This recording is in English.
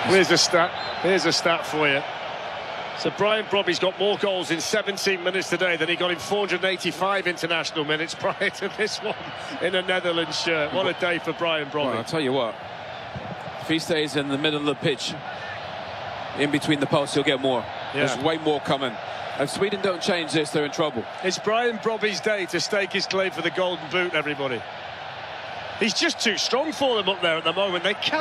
Here's a stat for you. So Brian Brobby's got more goals in 17 minutes today than he got in 485 international minutes prior to this one in a Netherlands shirt. What a day for Brian Brobby. Well, I'll tell you what, if he stays in the middle of the pitch, in between the posts, he'll get more. Yeah. There's way more coming. If Sweden don't change this, they're in trouble. It's Brian Brobby's day to stake his claim for the Golden Boot, everybody. He's just too strong for them up there at the moment. They can't